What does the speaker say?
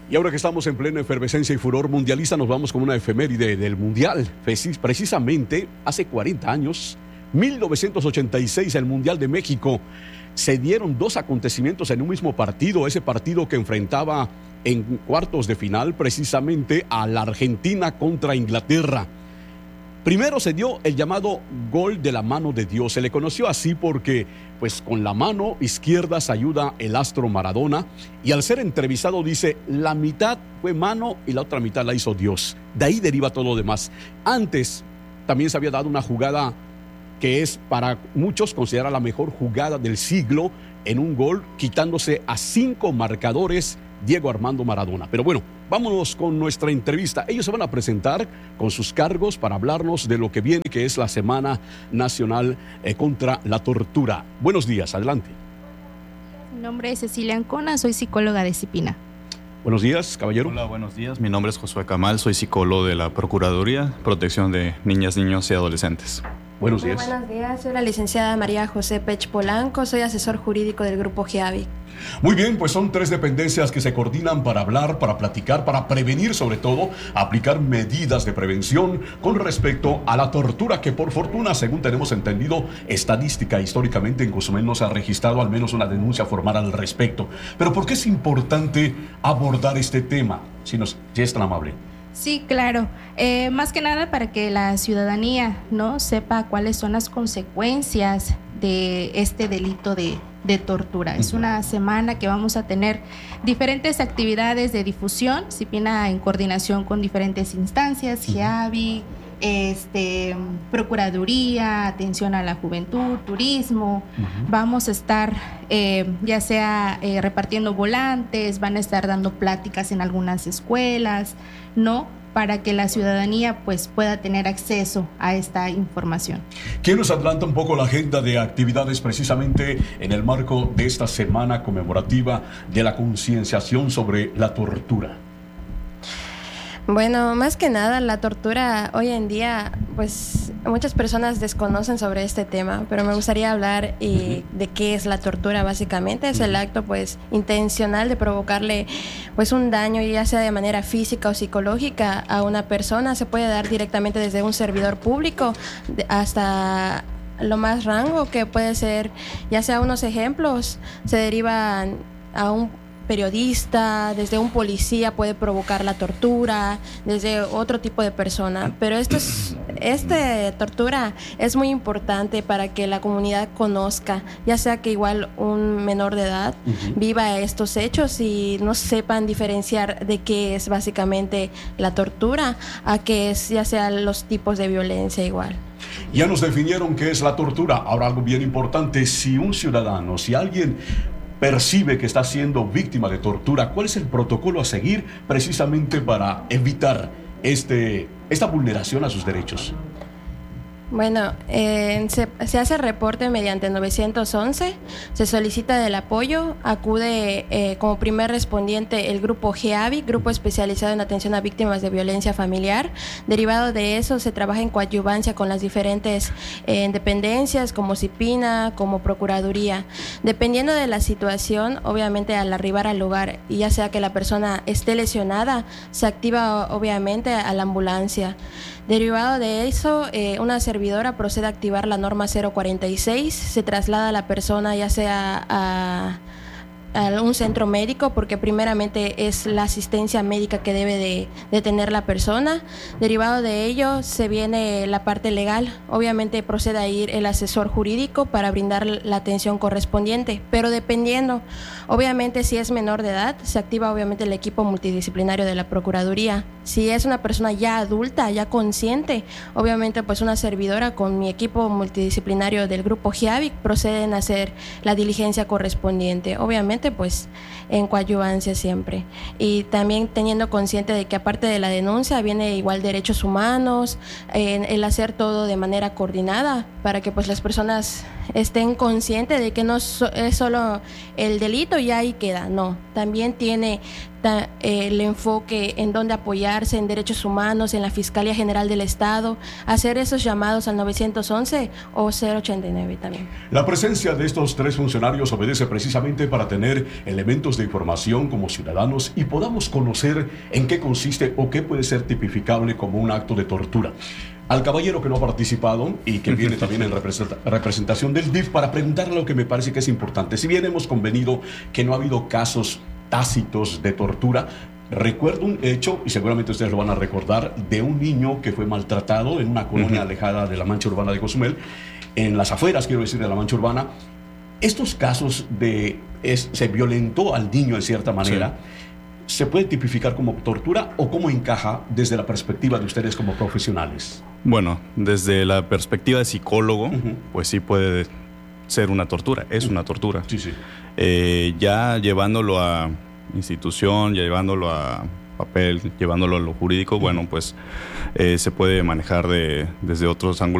Y ahora que estamos en plena efervescencia y furor mundialista, nos vamos con una efeméride del Mundial. Precisamente hace 40 años, 1986, el Mundial de México, se dieron dos acontecimientos en un mismo partido. Ese partido que enfrentaba en cuartos de final precisamente a la Argentina contra Inglaterra. Primero se dio el llamado gol de la mano de Dios. Se le conoció así porque, pues, con la mano izquierda se ayuda el astro Maradona, y al ser entrevistado dice, la mitad fue mano y la otra mitad la hizo Dios. De ahí deriva todo lo demás. Antes también se había dado una jugada que es para muchos considerada la mejor jugada del siglo, en un gol quitándose a 5 marcadores Diego Armando Maradona. Pero bueno, vámonos con nuestra entrevista. Ellos se van a presentar con sus cargos para hablarnos de lo que viene, que es la Semana Nacional contra la Tortura. Buenos días, adelante. Mi nombre es Cecilia Ancona, soy psicóloga de CIPINA. Buenos días, caballero. Hola, buenos días. Mi nombre es Josué Camal, soy psicólogo de la Procuraduría, Protección de Niñas, Niños y Adolescentes. Buenos días. Muy buenos días, soy la licenciada María José Pech Polanco, soy asesor jurídico del Grupo GEAVI. Muy bien, pues son 3 dependencias que se coordinan para hablar, para platicar, para prevenir, sobre todo, aplicar medidas de prevención con respecto a la tortura, que por fortuna, según tenemos entendido, estadística históricamente en Cozumel no se ha registrado al menos una denuncia formal al respecto. Pero ¿por qué es importante abordar este tema? Si es tan amable. Sí, claro. Más que nada para que la ciudadanía, ¿no?, sepa cuáles son las consecuencias de este delito de tortura. Es una semana que vamos a tener diferentes actividades de difusión, CIPINA en coordinación con diferentes instancias, GEAVI, Procuraduría, Atención a la Juventud, Turismo. Vamos a estar ya sea repartiendo volantes, van a estar dando pláticas en algunas escuelas, ¿no?, para que la ciudadanía pues pueda tener acceso a esta información. ¿Quién nos adelanta un poco la agenda de actividades precisamente en el marco de esta semana conmemorativa de la concienciación sobre la tortura? Bueno, más que nada la tortura hoy en día, pues muchas personas desconocen sobre este tema, pero me gustaría hablar de qué es la tortura básicamente. Es el acto pues intencional de provocarle pues un daño, ya sea de manera física o psicológica a una persona. Se puede dar directamente desde un servidor público hasta lo más rango, que puede ser, ya sea unos ejemplos, se derivan a un periodista, desde un policía puede provocar la tortura, desde otro tipo de persona, pero esta tortura es muy importante para que la comunidad conozca, ya sea que igual un menor de edad viva estos hechos y no sepan diferenciar de qué es básicamente la tortura, a qué es ya sea los tipos de violencia igual. Ya nos definieron qué es la tortura. Ahora, algo bien importante: si un ciudadano, si alguien percibe que está siendo víctima de tortura, ¿cuál es el protocolo a seguir precisamente para evitar esta vulneración a sus derechos? Bueno, se hace reporte mediante 911, se solicita del apoyo, acude como primer respondiente el grupo GEAVI, Grupo Especializado en Atención a Víctimas de Violencia Familiar. Derivado de eso se trabaja en coadyuvancia con las diferentes dependencias como CIPINA, como Procuraduría. Dependiendo de la situación, obviamente al arribar al lugar, y ya sea que la persona esté lesionada, se activa obviamente a la ambulancia. Derivado de eso, una servidora procede a activar la norma 046, se traslada a la persona ya sea a un centro médico, porque primeramente es la asistencia médica que debe de tener la persona. Derivado de ello se viene la parte legal, obviamente procede a ir el asesor jurídico para brindar la atención correspondiente, pero dependiendo, obviamente si es menor de edad, se activa obviamente el equipo multidisciplinario de la Procuraduría. Si es una persona ya adulta, ya consciente, obviamente pues una servidora con mi equipo multidisciplinario del grupo GEAVI proceden a hacer la diligencia correspondiente, obviamente pues en coadyuvancia siempre, y también teniendo consciente de que aparte de la denuncia viene igual derechos humanos, el hacer todo de manera coordinada para que pues las personas estén conscientes de que no es solo el delito y ahí queda, no, también tiene el enfoque en dónde apoyarse, en derechos humanos, en la Fiscalía General del Estado, hacer esos llamados al 911 o 089 también. La presencia de estos 3 funcionarios obedece precisamente para tener elementos de información como ciudadanos y podamos conocer en qué consiste o qué puede ser tipificable como un acto de tortura. Al caballero que no ha participado y que viene también en representación del DIF para preguntarle lo que me parece que es importante. Si bien hemos convenido que no ha habido casos tácitos de tortura, recuerdo un hecho, y seguramente ustedes lo van a recordar, de un niño que fue maltratado en una colonia alejada de la mancha urbana de Cozumel, en las afueras, quiero decir, de la mancha urbana. Estos casos se violentó al niño en cierta manera. Sí. ¿Se puede tipificar como tortura o cómo encaja desde la perspectiva de ustedes como profesionales? Bueno, desde la perspectiva de psicólogo, pues sí puede ser una tortura, es una tortura. Sí, sí. Ya llevándolo a institución, ya llevándolo a papel, llevándolo a lo jurídico, bueno, pues se puede manejar desde otros ángulos